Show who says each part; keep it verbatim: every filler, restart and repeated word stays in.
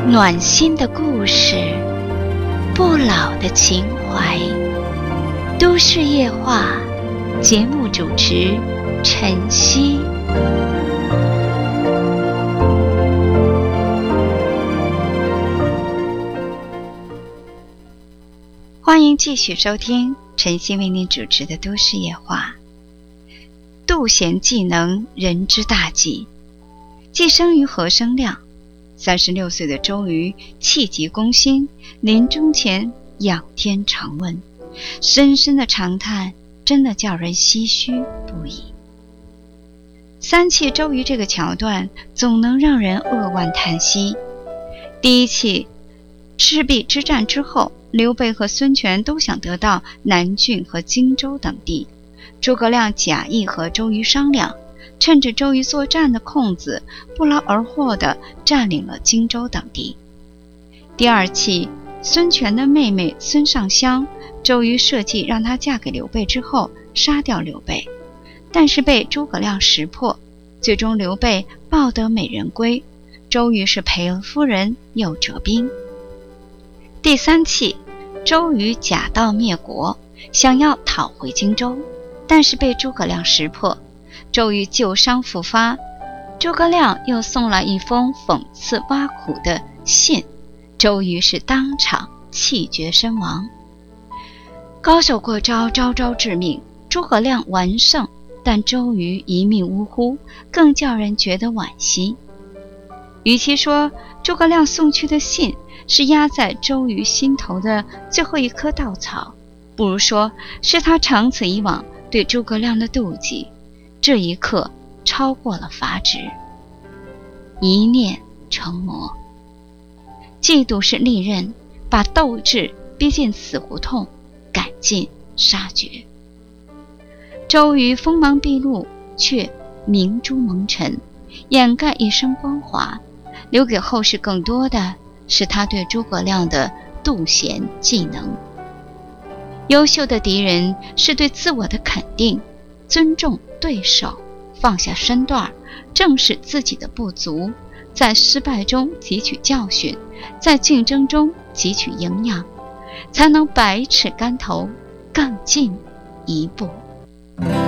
Speaker 1: 暖心的故事，不老的情怀。都市夜话节目主持晨曦。欢迎继续收听晨曦为您主持的都市夜话。妒贤技能，人之大忌。既生于何生亮，三十六岁的周瑜气急攻心，临终前仰天长问，深深的长叹，真的叫人唏嘘不已。三气周瑜这个桥段总能让人扼腕叹息。第一气赤壁之战之后，刘备和孙权都想得到南郡和荆州等地，诸葛亮假意和周瑜商量，趁着周瑜作战的空子，不劳而获地占领了荆州等地。第二期，孙权的妹妹孙尚香，周瑜设计让她嫁给刘备之后杀掉刘备，但是被诸葛亮识破，最终刘备抱得美人归，周瑜是赔了夫人又折兵。第三期，周瑜假道灭国，想要讨回荆州，但是被诸葛亮识破，周瑜旧伤复发，诸葛亮又送了一封讽刺挖苦的信，周瑜是当场气绝身亡。高手过招，招招致命，诸葛亮完胜，但周瑜一命呜呼，更叫人觉得惋惜。与其说诸葛亮送去的信是压在周瑜心头的最后一棵稻草，不如说是他长此以往对诸葛亮的妒忌，这一刻超过了阀值。一念成魔，嫉妒是利刃，把斗志逼进死胡同，赶尽杀绝。周瑜锋芒毕露，却明珠蒙尘，掩盖一身光华，留给后世更多的是他对诸葛亮的妒贤技能。优秀的敌人是对自我的肯定，尊重对手，放下身段，正视自己的不足，在失败中汲取教训，在竞争中汲取营养，才能百尺竿头更进一步。